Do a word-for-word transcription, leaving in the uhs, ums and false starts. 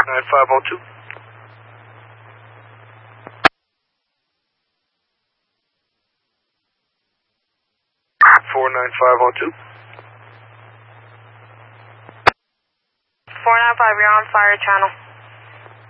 nine five oh two. four nine five oh two. four nine five, you're on fire channel.